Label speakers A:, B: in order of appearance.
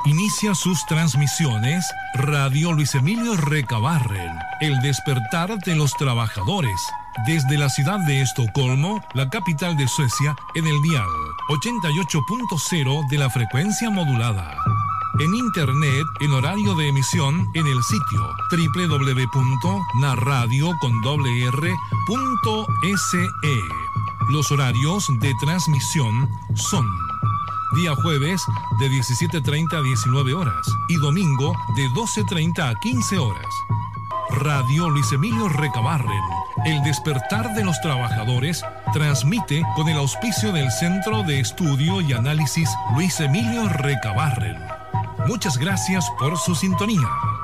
A: Inicia sus transmisiones Radio Luis Emilio Recabarren, el despertar de los trabajadores, desde la ciudad de Estocolmo, la capital de Suecia, en el dial 88.0 de la frecuencia modulada. En internet, en horario de emisión, en el sitio www.narradio.se. Los horarios de transmisión son: día jueves de 17:30 a 19 horas y domingo de 12:30 a 15 horas. Radio Luis Emilio Recabarren, el despertar de los trabajadores, transmite con el auspicio del Centro de Estudio y Análisis Luis Emilio Recabarren. Muchas gracias por su sintonía.